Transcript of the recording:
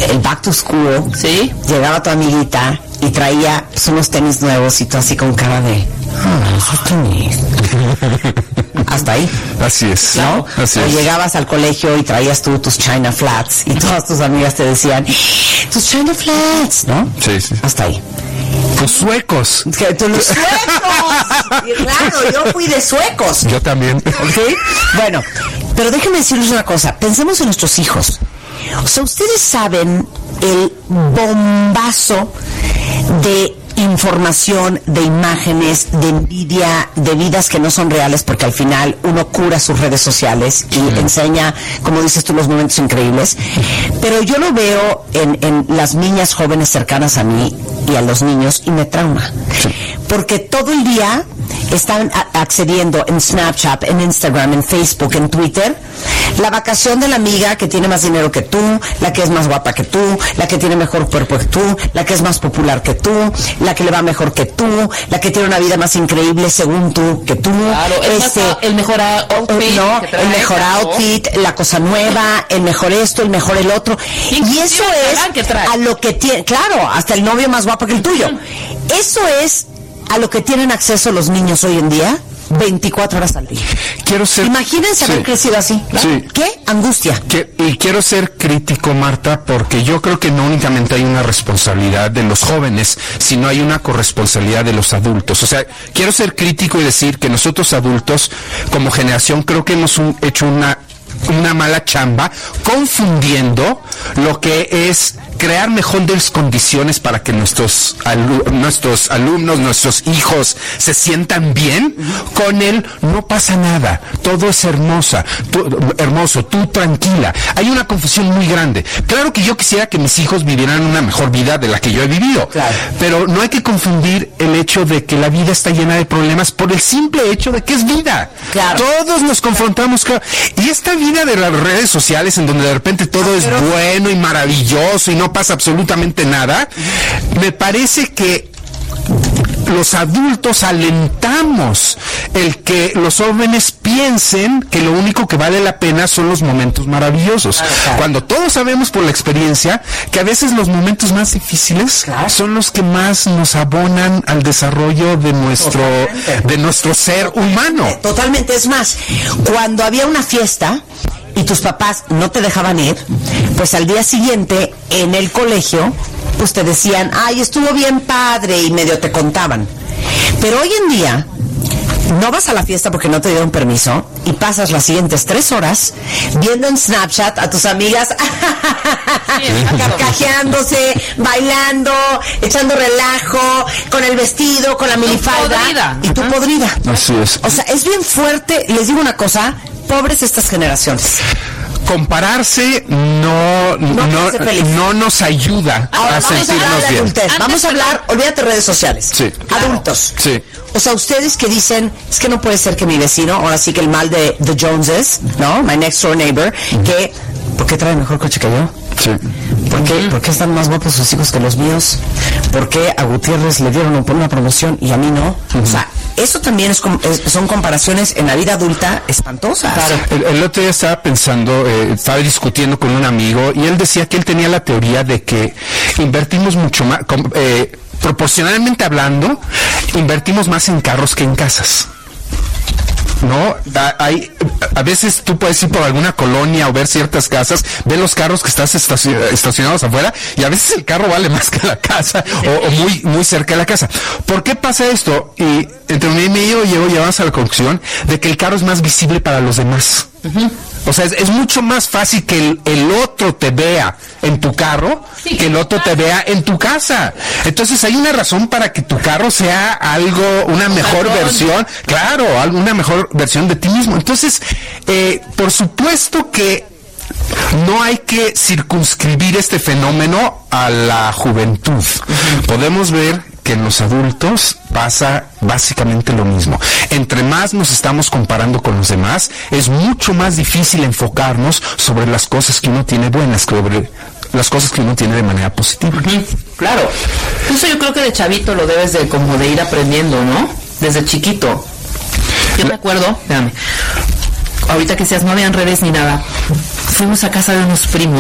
el back to school, ¿sí? Llegaba tu amiguita y traía pues, unos tenis nuevos y tú así con cara de esos tenis. Hasta ahí. Así es, ¿no? Así o es. llegabas al colegio y traías tú tus China Flats y todas tus amigas te decían tus China Flats, ¿no? Sí, sí. Hasta ahí. Los suecos. Que tú los suecos. Y claro, yo fui de suecos. Yo también. ¿Ok? Bueno, pero déjenme decirles una cosa. Pensemos en nuestros hijos. O sea, ustedes saben el bombazo de información, de imágenes, de envidia, de vidas que no son reales, porque al final uno cura sus redes sociales y enseña, como dices tú, los momentos increíbles. Pero yo lo veo en las niñas jóvenes cercanas a mí y a los niños y me trauma. Porque todo el día están accediendo en Snapchat, en Instagram, en Facebook, en Twitter, la vacación de la amiga que tiene más dinero que tú, la que es más guapa que tú, la que tiene mejor cuerpo que tú, la que es más popular que tú, la que le va mejor que tú, la que tiene una vida más increíble según tú que tú. Claro, el mejor outfit. No, el mejor outfit, la cosa nueva, el mejor esto, el mejor el otro. Y eso es a lo que tiene, claro, hasta el novio más guapo que el tuyo. Eso es a lo que tienen acceso los niños hoy en día, 24 horas al día. Imagínense haber crecido así. Sí. ¿Qué angustia? Y quiero ser crítico, Marta, porque yo creo que no únicamente hay una responsabilidad de los jóvenes, sino hay una corresponsabilidad de los adultos. O sea, quiero ser crítico y decir que nosotros adultos, como generación, creo que hemos hecho una mala chamba confundiendo lo que es crear mejores condiciones para que nuestros alumnos, nuestros hijos se sientan bien con él. No pasa nada, todo es hermoso, tú tranquila. Hay una confusión muy grande. Claro que yo quisiera que mis hijos vivieran una mejor vida de la que yo he vivido, claro, pero no hay que confundir el hecho de que la vida está llena de problemas por el simple hecho de que es vida. Claro. Todos nos confrontamos y esta vida de las redes sociales en donde de repente todo es bueno y maravilloso y no pasa absolutamente nada, me parece que los adultos alentamos el que los jóvenes piensen que lo único que vale la pena son los momentos maravillosos, cuando todos sabemos por la experiencia que a veces los momentos más difíciles son los que más nos abonan al desarrollo de nuestro ser humano. Totalmente. Es más, cuando había una fiesta y tus papás no te dejaban ir, pues al día siguiente en el colegio pues te decían, ay, estuvo bien padre, y medio te contaban. Pero hoy en día no vas a la fiesta porque no te dieron permiso y pasas las siguientes 3 horas viendo en Snapchat a tus amigas carcajeándose, bailando, echando relajo, con el vestido, con la minifalda, y tú podrida. Así es. O sea, es bien fuerte. Les digo una cosa, pobres estas generaciones. Compararse no nos ayuda a sentirnos bien. Vamos a hablar, olvídate redes sociales. Sí. Adultos. Sí. O sea, ustedes que dicen, es que no puede ser que mi vecino, ahora sí que el mal de The Joneses, ¿no? My next door neighbor, que, ¿por qué trae mejor coche que yo? Sí. ¿Por qué están más guapos sus hijos que los míos? ¿Por qué a Gutiérrez le dieron una promoción y a mí no? O sea, eso también son comparaciones en la vida adulta espantosas. Claro. El otro día estaba pensando, estaba discutiendo con un amigo y él decía que él tenía la teoría de que invertimos mucho más, proporcionalmente hablando, invertimos más en carros que en casas. No, a veces tú puedes ir por alguna colonia o ver ciertas casas, ver los carros que estás estacionados afuera, y a veces el carro vale más que la casa o muy muy cerca de la casa. ¿Por qué pasa esto? Y entre un y medio llegamos a la conclusión de que el carro es más visible para los demás. O sea, es mucho más fácil que el otro te vea en tu carro que el otro te vea en tu casa. Entonces hay una razón para que tu carro sea una mejor versión, claro, una mejor versión de ti mismo. Entonces, por supuesto que no hay que circunscribir este fenómeno a la juventud. Podemos ver que en los adultos pasa básicamente lo mismo. Entre más nos estamos comparando con los demás, es mucho más difícil enfocarnos sobre las cosas que uno tiene buenas, sobre las cosas que uno tiene de manera positiva. Claro. Eso yo creo que de chavito lo debes de ir aprendiendo, ¿no? Desde chiquito. Yo me acuerdo, espérame, ahorita que decías, no habían redes ni nada. Fuimos a casa de unos primos